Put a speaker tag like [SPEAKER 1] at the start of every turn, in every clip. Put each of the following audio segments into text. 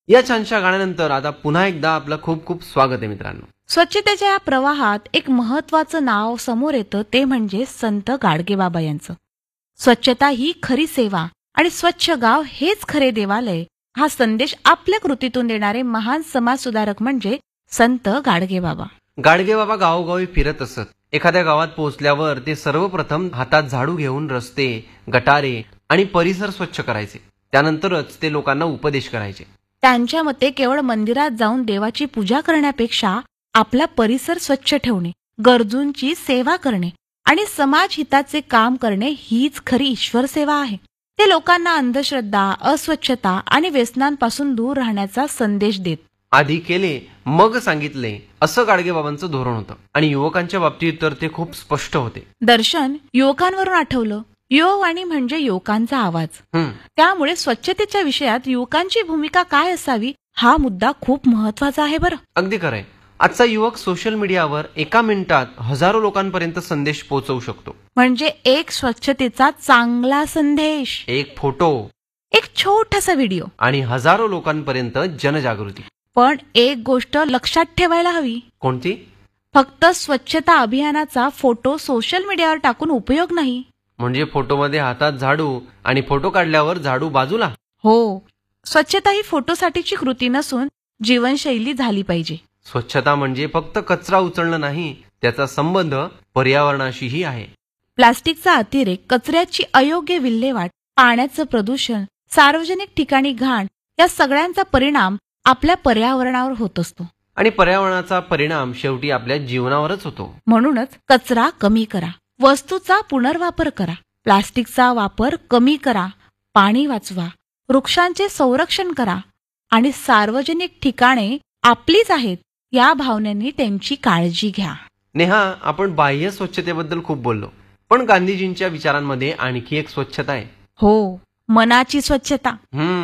[SPEAKER 1] या छानशा गाण्यानंतर आता पुन्हा एकदा आपलं खूप खूप स्वागत आहे मित्रांनो.
[SPEAKER 2] स्वच्छतेच्या या प्रवाहात एक महत्वाचं नाव समोर येतं ते म्हणजे संत गाडगेबाबा यांचं. स्वच्छता ही खरी सेवा आणि स्वच्छ गाव हेच खरे देवालय हा संदेश आपल्या कृतीतून देणारे महान समाजसुधारक म्हणजे संत गाडगेबाबा.
[SPEAKER 1] गाडगेबाबा गावोगावी फिरत असत. एखाद्या गावात पोहोचल्यावर ते सर्वप्रथम हातात झाडू घेऊन रस्ते, गटारे आणि परिसर स्वच्छ करायचे. त्यानंतरच ते लोकांना उपदेश करायचे.
[SPEAKER 2] त्यांच्या मते केवळ मंदिरात जाऊन देवाची पूजा करण्यापेक्षा आपला परिसर स्वच्छ ठेवणे, गरजूंची सेवा करणे आणि समाज हिताचे काम करणे हीच खरी ईश्वर सेवा आहे. ते लोकांना अंधश्रद्धा, अस्वच्छता आणि व्यसनांपासून दूर राहण्याचा संदेश देत.
[SPEAKER 1] आधी केले मग सांगितले असं गाडगेबाबांचं धोरण होतं आणि युवकांच्या बाबतीत तर ते खूप स्पष्ट होते.
[SPEAKER 2] दर्शन युवकांवरून आठवलं. युववाणी म्हणजे युवकांचा आवाज. त्यामुळे स्वच्छतेच्या विषयात युवकांची भूमिका काय असावी हा मुद्दा खूप महत्वाचा आहे. बरं,
[SPEAKER 1] अगदी खरंय. आजचा युवक सोशल मीडियावर एका मिनिटात हजारो लोकांपर्यंत संदेश पोहोचवू शकतो.
[SPEAKER 2] म्हणजे एक स्वच्छतेचा चांगला संदेश,
[SPEAKER 1] एक फोटो,
[SPEAKER 2] एक छोटासा व्हिडिओ
[SPEAKER 1] आणि हजारो लोकांपर्यंत जनजागृती.
[SPEAKER 2] पण एक गोष्ट लक्षात ठेवायला हवी.
[SPEAKER 1] कोणती?
[SPEAKER 2] फक्त स्वच्छता अभियानाचा फोटो सोशल मीडियावर टाकून उपयोग नाही.
[SPEAKER 1] म्हणजे फोटोमध्ये हातात झाडू आणि फोटो काढल्यावर झाडू बाजूला?
[SPEAKER 2] हो, स्वच्छता ही फोटोसाठीची कृती नसून जीवनशैली झाली पाहिजे.
[SPEAKER 1] स्वच्छता म्हणजे फक्त कचरा उचलणं नाही, त्याचा संबंध पर्यावरणाशीही आहे.
[SPEAKER 2] प्लास्टिकचा अतिरेक, कचऱ्याची अयोग्य विल्हेवाट, पाण्याचं प्रदूषण, सार्वजनिक ठिकाणी घाण या सगळ्यांचा परिणाम आपल्या पर्यावरणावर होत असतो.
[SPEAKER 1] आणि पर्यावरणाचा परिणाम शेवटी आपल्या जीवनावरच होतो.
[SPEAKER 2] म्हणूनच कचरा कमी करा, वस्तूचा पुनर्वापर करा, प्लास्टिकचा वापर कमी करा, पाणी वाचवा, वृक्षांचे संरक्षण करा आणि सार्वजनिक ठिकाणे आपलीच आहेत या भावनेने त्यांची काळजी घ्या.
[SPEAKER 1] नेहा, आपण बाह्य स्वच्छतेबद्दल खूप बोललो, पण गांधीजींच्या विचारांमध्ये आणखी एक स्वच्छता आहे.
[SPEAKER 2] हो, मनाची स्वच्छता.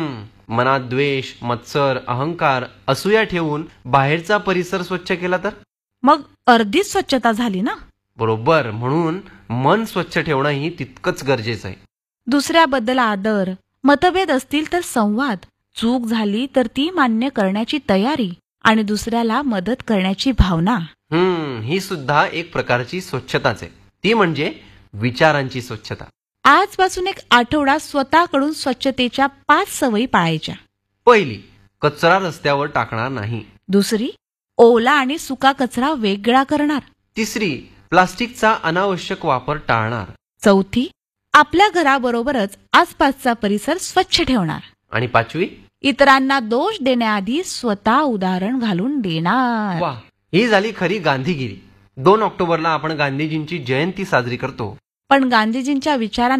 [SPEAKER 1] मनात द्वेष, मत्सर, अहंकार, असूया ठेवून बाहेरचा परिसर स्वच्छ केला तर
[SPEAKER 2] मग अर्धीच स्वच्छता झाली ना.
[SPEAKER 1] बरोबर. म्हणून मन स्वच्छ ठेवणंही तितकंच गरजेचं आहे.
[SPEAKER 2] दुसऱ्याबद्दल आदर, मतभेद असतील तर संवाद, चूक झाली तर ती मान्य करण्याची तयारी आणि दुसऱ्याला मदत करण्याची भावना.
[SPEAKER 1] ही सुद्धा एक प्रकारची स्वच्छताच आहे. ती म्हणजे विचारांची स्वच्छता.
[SPEAKER 2] आजपासून एक आठवडा स्वतःकडून स्वच्छतेच्या 5 सवयी पाळायच्या.
[SPEAKER 1] पहिली, कचरा रस्त्यावर टाकणार नाही.
[SPEAKER 2] दुसरी, ओला आणि सुका कचरा वेगळा करणार.
[SPEAKER 1] तिसरी, प्लास्टिकचा अनावश्यक वापर टाळणार.
[SPEAKER 2] चौथी, आपल्या घराबरोबरच आसपासचा परिसर स्वच्छ ठेवणार.
[SPEAKER 1] आणि पाचवी,
[SPEAKER 2] इतरांना दोष देण्याआधी स्वतः उदाहरण घालून देणार.
[SPEAKER 1] वा, ही झाली खरी गांधीगिरी. 2 ऑक्टोबरला आपण गांधीजींची जयंती साजरी करतो.
[SPEAKER 2] पण गांधीजींच्या विचारांना